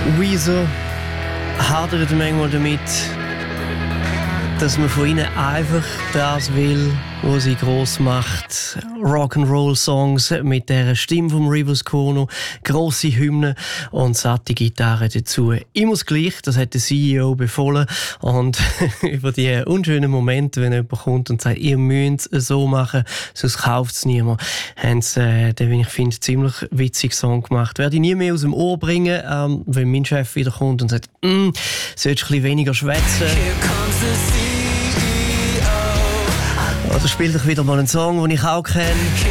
Weezer hadert manchmal damit, dass man von ihnen einfach das will, was sie gross macht. Rock'n'Roll-Songs mit der Stimme von Rivers Cuomo, grosse Hymnen und satte Gitarre dazu. Immer das Gleiche, das hat der CEO befohlen. Und über die unschönen Momente, wenn jemand kommt und sagt, ihr müsst es so machen, sonst kauft es niemand, haben sie den, wie ich finde, ziemlich witzigen Song gemacht. Werde ich nie mehr aus dem Ohr bringen, wenn mein Chef wieder kommt und sagt, solltest du ein bisschen weniger schwätzen. Oder spielt doch wieder mal einen Song, den ich auch kenne.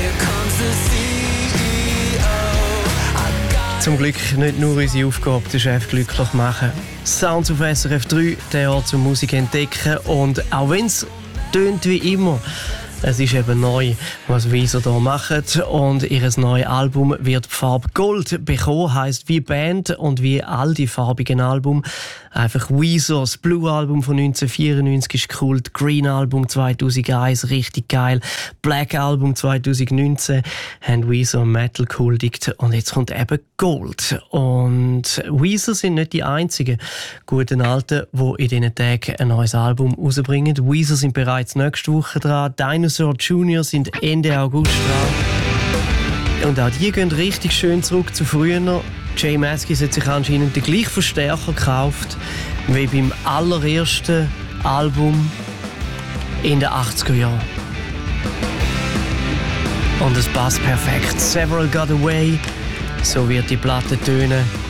Zum Glück nicht nur unsere Aufgabe, den Chef glücklich machen. Sounds auf SRF 3, der Ort zur Musik entdecken. Und auch wenn es tönt wie immer, es ist eben neu, was Weezer hier machen. Und ihr neues Album wird die Farbe Gold bekommen, heisst wie Band und wie all die farbigen Alben. Einfach Weezer, das Blue-Album von 1994 ist cool, das Green-Album 2001 richtig geil, Black-Album 2019 haben Weezer Metal gehuldigt und jetzt kommt eben Gold. Und Weezer sind nicht die einzigen guten Alten, die in diesen Tagen ein neues Album rausbringen. Weezer sind bereits nächste Woche dran, Dinosaur Jr. sind Ende August dran. Und auch die gehen richtig schön zurück zu früher. Jay Maskis hat sich anscheinend den gleichen Verstärker gekauft wie beim allerersten Album in den 80er Jahren. Und es passt perfekt. Several Got Away, so wird die Platte tönen.